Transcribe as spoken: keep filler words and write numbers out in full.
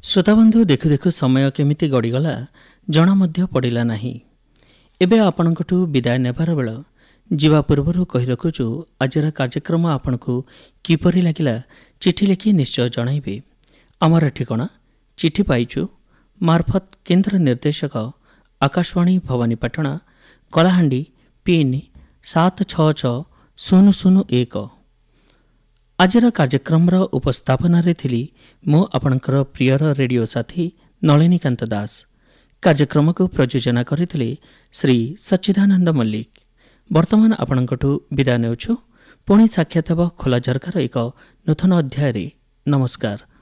ଶ୍ରୋତାବନ୍ଧୁ ଦେଖୁ ଦେଖୁ ସମୟ କେମିତି ଗଡ଼ିଗଲା ଜଣା ମଧ୍ୟ ପଡ଼ିଲା ନାହିଁ। ଏବେ ଆପଣଙ୍କଠୁ ବିଦାୟ ନେବାର ବେଳ। ଯିବା ପୂର୍ବରୁ କହି ରଖୁଛୁ ଆଜିର କାର୍ଯ୍ୟକ୍ରମ ଆପଣଙ୍କୁ କିପରି ଲାଗିଲା ଚିଠି ଲେଖି ନିଶ୍ଚୟ ଜଣାଇବେ। ଆମର ଠିକଣା ଚିଠି ପାଇଛୁ ମାର୍ଫତ କେନ୍ଦ୍ର ନିର୍ଦ୍ଦେଶକ ଆକାଶବାଣୀ ଭବାନୀପାଟଣା କଳାହାଣ୍ଡି ପିନ୍ ସାତ ଛଅ ଛଅ ଶୂନ ଶୂନ ଏକ। ଆଜିର କାର୍ଯ୍ୟକ୍ରମର ଉପସ୍ଥାପନାରେ ଥିଲି ମୁଁ ଆପଣଙ୍କର ପ୍ରିୟର ରେଡ଼ିଓ ସାଥୀ ନଳିନୀକାନ୍ତ ଦାସ। କାର୍ଯ୍ୟକ୍ରମକୁ ପ୍ରଯୋଜନା କରିଥିଲେ ଶ୍ରୀ ସଚ୍ଚିଦାନନ୍ଦ ମଲ୍ଲିକ। ବର୍ତ୍ତମାନ ଆପଣଙ୍କଠୁ ବିଦାୟ ନେଉଛୁ। ପୁଣି ସାକ୍ଷାତ ହେବ ଖୋଲା ଝରକାର ଏକ ନୂତନ ଅଧ୍ୟାୟରେ। ନମସ୍କାର।